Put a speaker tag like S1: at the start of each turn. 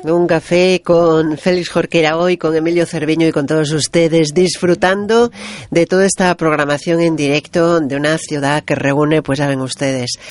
S1: Un café con Félix Jorquera hoy, con Emilio Cerviño y con todos ustedes, disfrutando de toda esta programación en directo de una ciudad que reúne, pues saben ustedes,